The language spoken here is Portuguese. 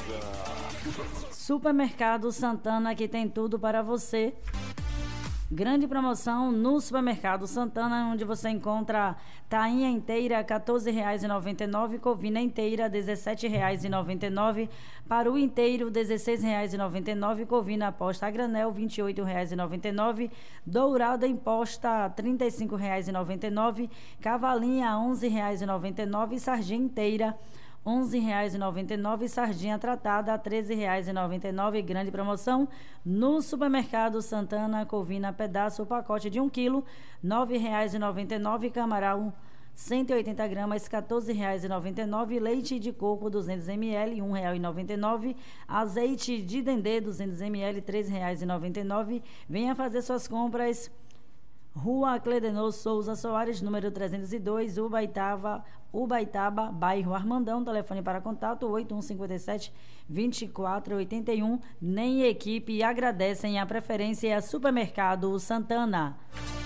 Supermercado Santana, que tem tudo para você. Grande promoção no Supermercado Santana, onde você encontra tainha inteira R$ 14,99, covina inteira R$ 17,99, paru inteiro R$ 16,99, covina posta a granel R$ 28,99, dourada em posta R$ 35,99, cavalinha R$ 11,99, sardinha inteira R$ 11,99, sardinha tratada R$ 13,99, grande promoção no Supermercado Santana, covina pedaço, pacote de 1 quilo, R$ 9,99, camarão 180 gramas, R$ 14,99, leite de coco 200 ml, R$ 1,99, azeite de dendê 200 ml, R$ 3,99, venha fazer suas compras. Rua Cledenor Souza Soares, número 302, Ubaitaba, bairro Armandão. Telefone para contato 8157-2481. Nem equipe agradecem a preferência Supermercado Santana.